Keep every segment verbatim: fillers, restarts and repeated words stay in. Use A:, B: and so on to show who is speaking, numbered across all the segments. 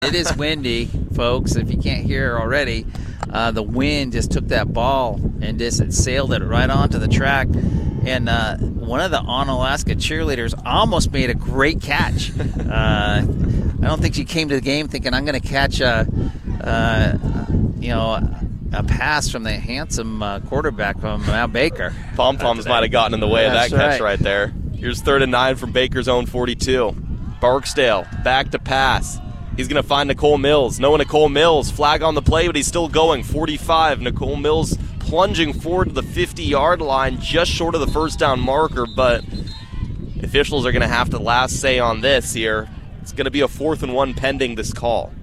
A: It is windy, folks, if you can't hear already. Uh, the wind just took that ball and just it sailed it right onto the track. And uh, one of the Onalaska cheerleaders almost made a great catch. Uh, I don't think she came to the game thinking, I'm going to catch a, uh, you know, a pass from the handsome uh, quarterback from Mount Baker.
B: Pom-poms might have gotten in the way of that
A: That's
B: catch
A: right.
B: right there. Here's third and nine from Baker's own forty-two. Barksdale back to pass. He's going to find Nicole Mills. No Nicole Mills. Flag on the play, but he's still going. forty-five. Nicole Mills plunging forward to the fifty-yard line, just short of the first down marker, but officials are going to have the last say on this here. It's going to be a fourth and one pending this call.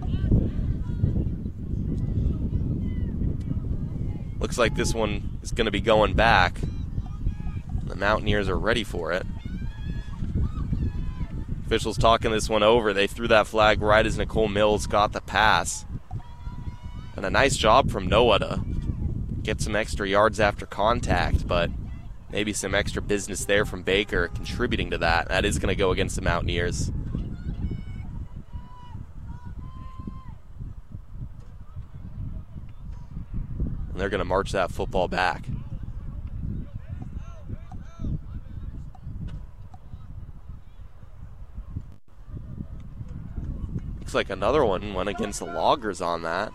B: Looks like this one is going to be going back. The Mountaineers are ready for it. Officials talking this one over. They threw that flag right as Nicole Mills got the pass. And a nice job from Noah to get some extra yards after contact, but maybe some extra business there from Baker contributing to that. That is going to go against the Mountaineers. And they're going to march that football back. Looks like another one went against the Loggers on that.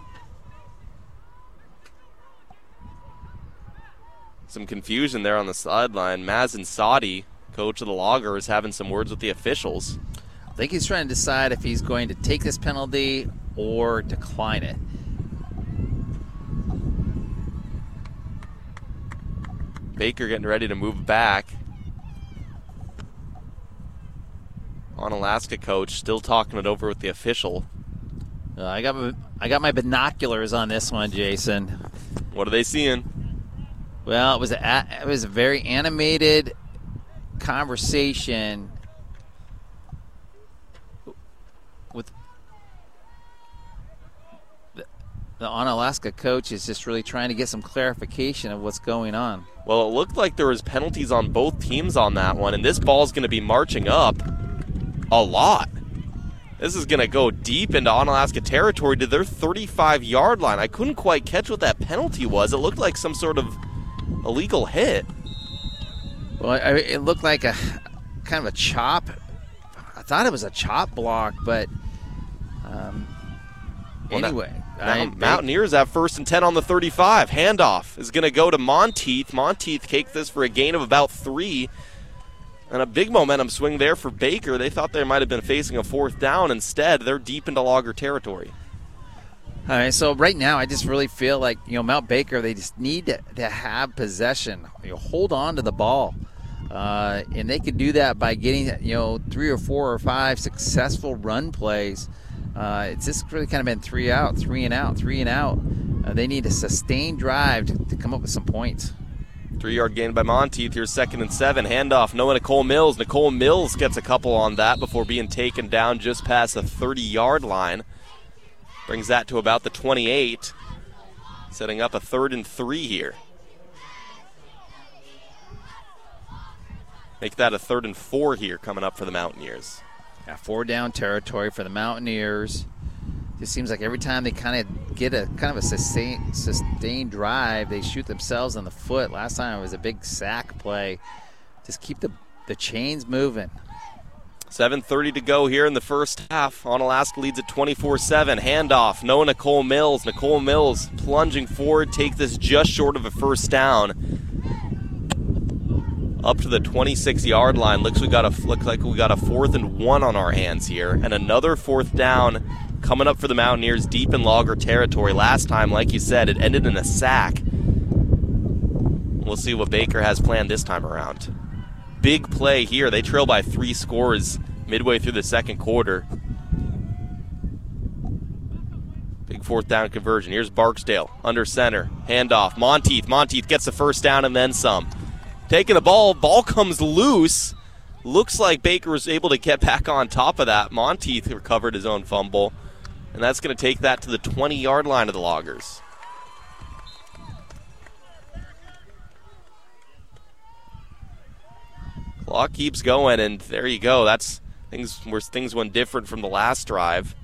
B: Some confusion there on the sideline. Mazen Sadi, coach of the Loggers, having some words with the officials.
A: I think he's trying to decide if he's going to take this penalty or decline it.
B: Baker getting ready to move back. Onalaska coach still talking it over with the official.
A: Uh, I got my, I got my binoculars on this one, Jason.
B: What are they seeing?
A: Well, it was a it was a very animated conversation with the, the Onalaska coach is just really trying to get some clarification of what's going on.
B: Well, it looked like there was penalties on both teams on that one, and this ball's going to be marching up a lot. This is going to go deep into Onalaska territory to their thirty-five-yard line. I couldn't quite catch what that penalty was. It looked like some sort of illegal hit.
A: Well, I, it looked like a kind of a chop. I thought it was a chop block, but um,
B: well,
A: anyway.
B: Now,
A: I,
B: now Mountaineers have first and ten on the thirty-five. Handoff is going to go to Monteith. Monteith caked this for a gain of about three. And a big momentum swing there for Baker. They thought they might have been facing a fourth down. Instead, they're deep into Logger territory.
A: All right, so right now I just really feel like, you know, Mount Baker, they just need to, to have possession, you know, hold on to the ball. Uh, and they could do that by getting, you know, three or four or five successful run plays. Uh, it's just really kind of been three out, three and out, three and out. Uh, they need a sustained drive to, to come up with some points.
B: Three-yard gain by Monteith. Here's second and seven. Handoff. Noah Nicole Mills. Nicole Mills gets a couple on that before being taken down just past the thirty-yard line. Brings that to about the twenty-eight. Setting up a third and three here. Make that a third and four here coming up for the Mountaineers.
A: Yeah, four down territory for the Mountaineers. Just seems like every time they kind of get a kind of a sustained, sustained drive, they shoot themselves in the foot. Last time it was a big sack play. Just keep the, the chains moving.
B: seven thirty to go here in the first half. Onalaska leads at twenty-four seven. Handoff. Noah Nicole Mills. Nicole Mills plunging forward. Take this just short of a first down. Up to the twenty-six-yard line. Looks we got a looks like we got a fourth and one on our hands here, and another fourth down coming up for the Mountaineers deep in Logger territory. Last time, like you said, it ended in a sack. We'll see what Baker has planned this time around. Big play here. They trail by three scores midway through the second quarter. Big fourth down conversion. Here's Barksdale under center. Handoff. Monteith. Monteith gets the first down and then some. Taking the ball. Ball comes loose. Looks like Baker was able to get back on top of that. Monteith recovered his own fumble. And that's going to take that to the twenty-yard line of the Loggers. Clock keeps going, and there you go. That's things where things went different from the last drive.